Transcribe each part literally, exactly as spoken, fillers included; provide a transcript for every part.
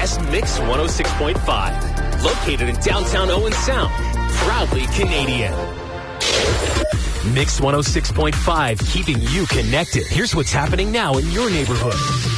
best Mix one oh six point five. Located in downtown Owen Sound. Proudly Canadian. Mix one oh six point five, keeping you connected. Here's what's happening now in your neighborhood.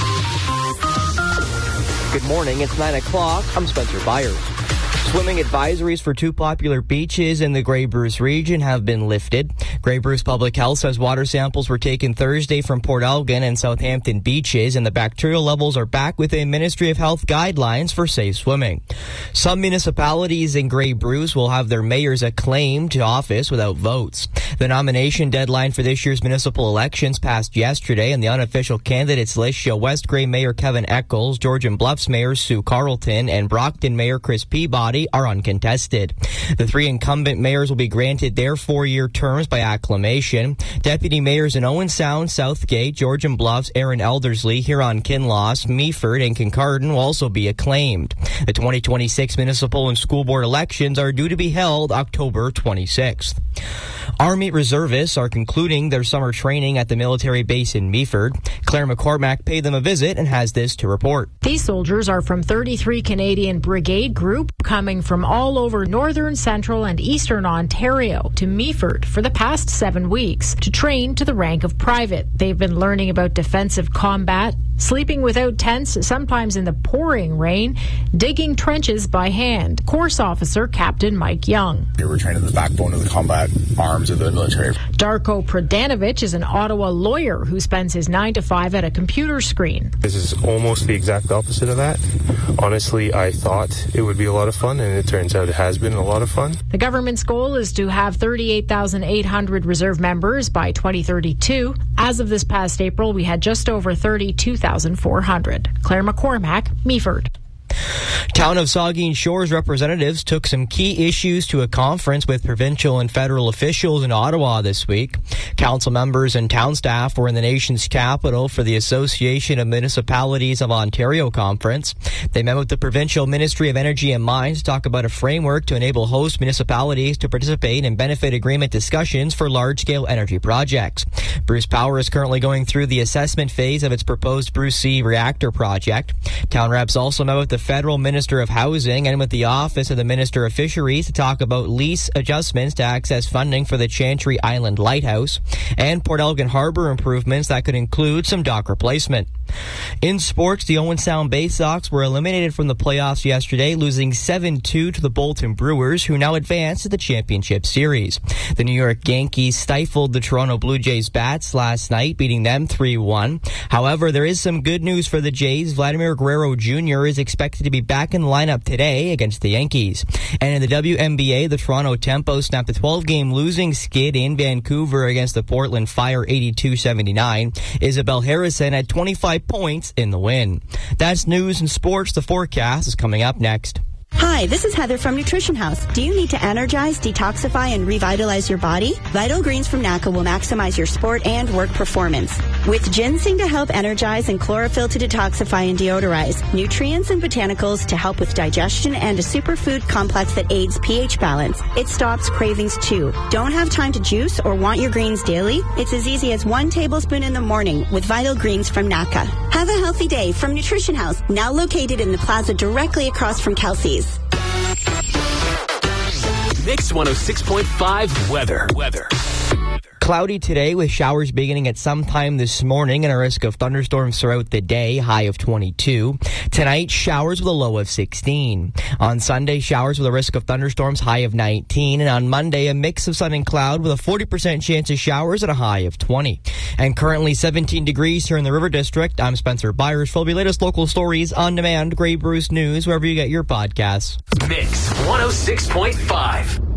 Good morning. It's nine o'clock. I'm Spencer Byers. Swimming advisories for two popular beaches in the Grey Bruce region have been lifted. Grey Bruce Public Health says water samples were taken Thursday from Port Elgin and Southampton beaches, and the bacterial levels are back within Ministry of Health guidelines for safe swimming. Some municipalities in Grey Bruce will have their mayors acclaimed to office without votes. The nomination deadline for this year's municipal elections passed yesterday, and the unofficial candidates list show West Grey Mayor Kevin Eccles, Georgian Bluffs Mayor Sue Carlton, and Brockton Mayor Chris Peabody are uncontested. The three incumbent mayors will be granted their four-year terms by acclamation. Deputy mayors in Owen Sound, Southgate, Georgian Bluffs, Aaron Eldersley, Huron-Kinloss, Meaford, and Kincardine will also be acclaimed. The twenty twenty-six municipal and school board elections are due to be held October twenty-sixth. Army reservists are concluding their summer training at the military base in Meaford. Claire McCormack paid them a visit and has this to report. These soldiers are from thirty-three Canadian Brigade Group, coming from all over northern, central, and eastern Ontario to Meaford for the past seven weeks to train to the rank of private. They've been learning about defensive combat, sleeping without tents, sometimes in the pouring rain, digging trenches by hand. Course Officer Captain Mike Young. We're training the backbone of the combat arms of the military. Darko Pradanovic is an Ottawa lawyer who spends his nine to five at a computer screen. This is almost the exact opposite of that. Honestly, I thought it would be a lot of fun, and it turns out it has been a lot of fun. The government's goal is to have thirty-eight thousand eight hundred reserve members by twenty thirty-two. As of this past April, we had just over thirty-two thousand four hundred. Claire McCormack, Meaford. Town of Saugeen Shores representatives took some key issues to a conference with provincial and federal officials in Ottawa this week. Council members and town staff were in the nation's capital for the Association of Municipalities of Ontario conference. They met with the Provincial Ministry of Energy and Mines to talk about a framework to enable host municipalities to participate in benefit agreement discussions for large-scale energy projects. Bruce Power is currently going through the assessment phase of its proposed Bruce C reactor project. Town reps also met with the Federal Minister of Housing and with the Office of the Minister of Fisheries to talk about lease adjustments to access funding for the Chantry Island Lighthouse and Port Elgin Harbour improvements that could include some dock replacement. In sports, the Owen Sound Bay Sox were eliminated from the playoffs yesterday, losing seven two to the Bolton Brewers, who now advance to the championship series. The New York Yankees stifled the Toronto Blue Jays bats last night, beating them three one. However, there is some good news for the Jays. Vladimir Guerrero Junior is expected to be back in the lineup today against the Yankees. And in the W N B A, the Toronto Tempo snapped a twelve-game losing skid in Vancouver against the Portland Fire eighty-two seventy-nine. Isabel Harrison had twenty-five points in the win. That's news and sports. The forecast is coming up next. Hi, this is Heather from Nutrition House. Do you need to energize, detoxify, and revitalize your body? Vital Greens from N A C A will maximize your sport and work performance. With ginseng to help energize and chlorophyll to detoxify and deodorize, nutrients and botanicals to help with digestion, and a superfood complex that aids pH balance, it stops cravings too. Don't have time to juice or want your greens daily? It's as easy as one tablespoon in the morning with Vital Greens from N A C A. Have a healthy day from Nutrition House, now located in the plaza directly across from Kelsey's. Mix one oh six point five weather. Weather. Cloudy today with showers beginning at some time this morning and a risk of thunderstorms throughout the day, high of twenty-two. Tonight, showers with a low of sixteen. On Sunday, showers with a risk of thunderstorms, high of nineteen. And on Monday, a mix of sun and cloud with a forty percent chance of showers at a high of twenty. And currently seventeen degrees here in the River District. I'm Spencer Byers. For the latest local stories on demand, Grey Bruce News, wherever you get your podcasts. Mix one oh six point five.